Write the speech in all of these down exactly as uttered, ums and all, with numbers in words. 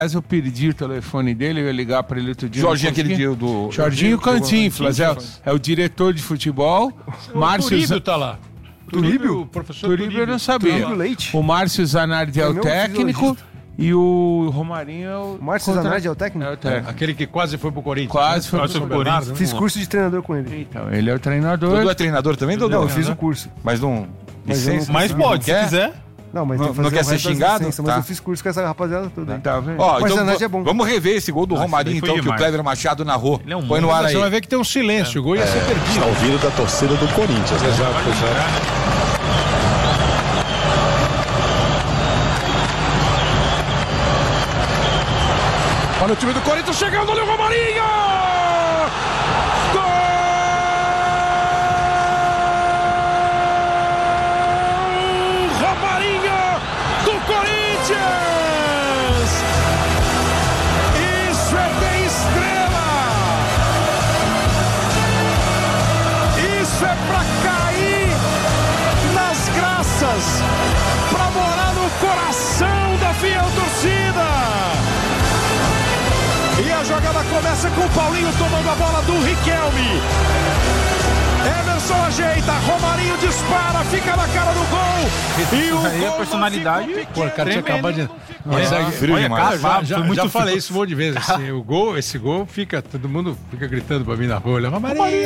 Mas eu perdi o telefone dele, eu ia ligar para ele outro dia. Jorginho, aquele dia do... Jorginho Cantinflas, é, é o diretor de futebol. O Márcio Turíbio tá lá. Turíbio? O professor Turíbio, Turíbio eu não sabia. Turíbio Leite. O Márcio Zanardi é o meu técnico fisiologista. e o Romarinho é o... O Márcio Zanardi é o técnico? É o técnico. Aquele que quase foi pro Corinthians. Quase foi Quase pro foi pro Corinthians. Bernardo, né? Fiz curso de treinador com ele. Então, ele é o treinador. Dudu é treinador também, Dudu? Não, eu fiz o curso. Mas não... Mas eu não licença? Mas pode, se Quer? quiser. Não, mas Não- tem que não fazer quer o ser resto da xingado? licença, Mas Tá. eu fiz curso com essa rapaziada toda aí. Tá vendo? Ó, Mas então Zanardi v- é bom. vamos rever esse gol do Nossa, Romarinho, daí foi então, que o demais. Kleber Machado narrou. Ele é um Põe no ar Você vai aí. ver que tem um silêncio. O gol ia ser perdido. Está ouvindo da torcida do Corinthians, né? Exato, exato. Olha o time do Corinthians chegando, olha o Romarinho! Gol! Romarinho do Corinthians! Isso é bem estrela! Isso é pra cair nas graças, pra morar no coração da fiel torcida! E a jogada começa com o Paulinho tomando a bola do Riquelme. Emerson ajeita, Romarinho dispara, fica na cara do gol. E o Aí gol a não personalidade. ficou Pô, o cara tinha Tremendo. acabado de... Mas Olha, é frio olha, demais. cara, já, Foi já, muito já frio. falei isso um monte de vezes. Assim, o gol, esse gol fica, todo mundo fica gritando pra mim na rua, olha, Romarinho!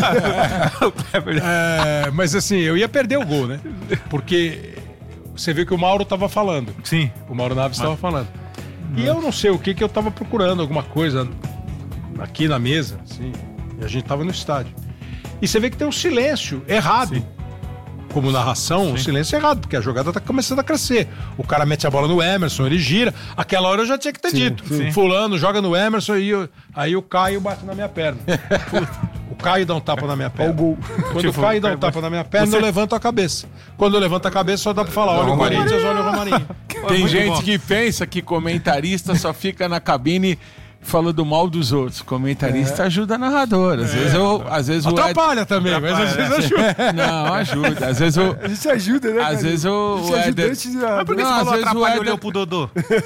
É, mas assim, eu ia perder o gol, né? Porque você viu que o Mauro tava falando. Sim. O Mauro Naves estava falando. E eu não sei o que que eu tava procurando, alguma coisa aqui na mesa, assim, e a gente tava no estádio. E você vê que tem um silêncio errado. Sim. Como narração, um silêncio errado, porque a jogada tá começando a crescer. O cara mete a bola no Emerson, ele gira. Aquela hora eu já tinha que ter Sim, dito. sim. Fulano joga no Emerson e eu- aí o Caio bate na minha perna. O Caio dá um tapa na minha perna. Olha o gol. Quando Tipo, o Caio dá um tapa na minha perna, eu levanto a cabeça. Quando eu levanto a cabeça, só dá pra falar: olha o Romarinho. Corinthians, olha o Romarinho. Tem muito gente bom. que pensa que comentarista só fica na cabine falando mal dos outros. Comentarista ajuda narrador. Às vezes, eu, às vezes o Ed... Atrapalha também, mas às vezes ajuda. Não, ajuda. Às vezes o... A gente ajuda, né? Às cara? vezes o- A gente o ajuda Éder- antes de- Mas por que Não, você às falou vezes o atrapalha e Éder- olhou pro Dodô?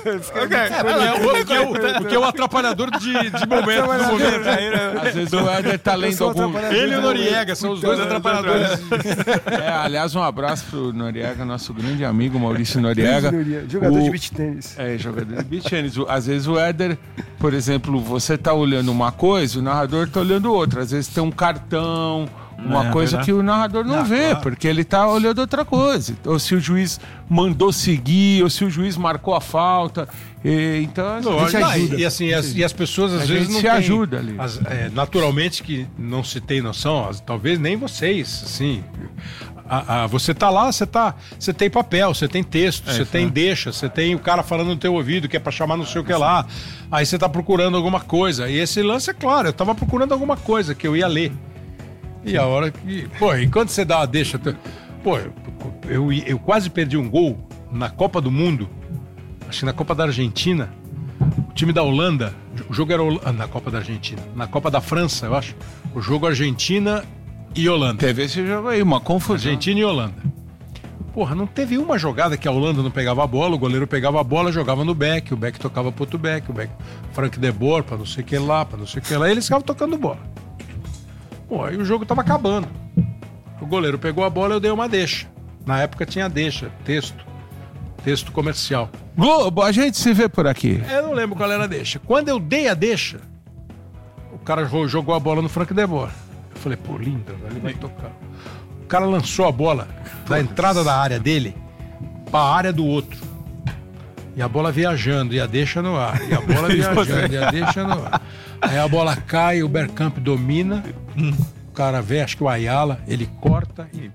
Porque é o- porque é o atrapalhador de, de momento. Do momento. Às vezes o Éder tá Eu lendo sou algum... atrapalhador. Ele e o Noriega são os dois atrapalhadores. É, aliás, um abraço pro Noriega, nosso grande amigo Maurício Noriega. Jogador O- de beach tênis. É, jogador de beach tennis. O- Às vezes o Éder, por exemplo, você tá olhando uma coisa, o narrador tá olhando outra. Às vezes tem um cartão, uma É, coisa verdade. que o narrador não, Não, vê, claro. porque ele tá olhando outra coisa. Ou se o juiz mandou seguir, ou se o juiz marcou a falta. E, então, Não, A gente não, ajuda. E, assim, as, e as pessoas às A vezes gente não se têm- ajuda ali. as- é, naturalmente que não se tem noção, as- talvez nem vocês, assim. A- a- você tá lá, você tá, você tem papel, você tem texto, você tem deixa, você tem o cara falando no teu ouvido que é pra chamar não sei o que lá. Aí você tá procurando alguma coisa. E esse lance é claro, eu tava procurando alguma coisa que eu ia ler. E a hora que, pô, e quando você dá a deixa, tu- pô, eu, eu, eu quase perdi um gol na Copa do Mundo. Acho que na Copa da Argentina. O time da Holanda, o jogo era Hol- ah, na Copa da Argentina, na Copa da França, eu acho. O jogo Argentina e Holanda. teve esse jogo aí, uma confusão. Argentina e Holanda. Porra, não teve uma jogada que a Holanda não pegava a bola, o goleiro pegava a bola, jogava no back, o back tocava pro outro back, o back Frank De Boer, pra não sei o que lá, pra não sei o que lá, e eles ficavam tocando bola. Pô, aí o jogo tava acabando. O goleiro pegou a bola, eu dei uma deixa. Na época tinha deixa, texto, texto comercial. Globo, a gente se vê por aqui. Eu não lembro qual era a deixa. Quando eu dei a deixa, o cara jo- jogou a bola no Frank De Boer. Eu falei, pô, linda, ele vai tocar. O cara lançou a bola da entrada da área dele pra área do outro. E a bola viajando, e a deixa no ar. E a bola viajando, e a deixa no ar. Aí a bola cai, o Bergkamp domina. O cara vê, acho que o Ayala, ele corta e...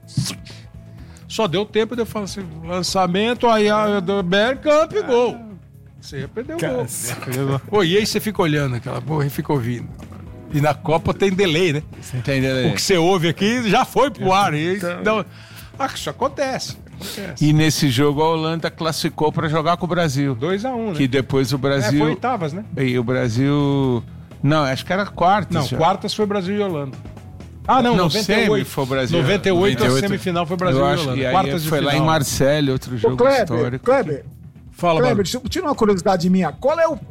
Só deu tempo de eu falar assim, lançamento, Ayala do Bergkamp, gol. Você ia perder o gol. Pô, e aí você fica olhando aquela porra e fica ouvindo. E na Copa tem delay, né? Entendeu? O que você ouve aqui já foi pro ar. E, então, ah, isso acontece. acontece. E nesse jogo a Holanda classificou para jogar com o Brasil. dois a um, né? Que depois o É, Brasil. foi oitavas, né? E o Brasil. Não, acho que era quartas. Não, já. quartas foi Brasil e Holanda. Ah, não, Não, noventa e oito. semi foi Brasil. noventa e oito, noventa e oito. a semifinal foi Brasil Eu e acho Holanda. que aí Quartas de foi lá final. em Marselha, outro Ô, jogo Kleber, histórico. Kleber, Fala, Kleber, Barba. deixa eu tirar uma curiosidade minha. Qual é o